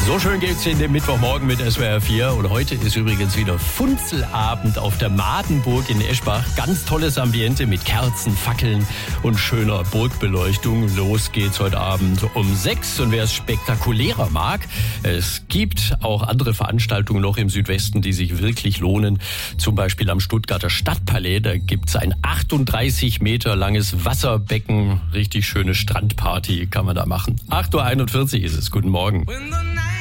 So schön geht's in den Mittwochmorgen mit SWR 4 und heute ist übrigens wieder Funzelabend auf der Madenburg in Eschbach. Ganz tolles Ambiente mit Kerzen, Fackeln und schöner Burgbeleuchtung. Los geht's heute Abend um 6 und wer es spektakulärer mag, es gibt auch andere Veranstaltungen noch im Südwesten, die sich wirklich lohnen. Zum Beispiel am Stuttgarter Stadtpalais, da gibt's ein 38 Meter langes Wasserbecken. Richtig schöne Strandparty kann man da machen. 8.41 Uhr ist es. Guten Morgen.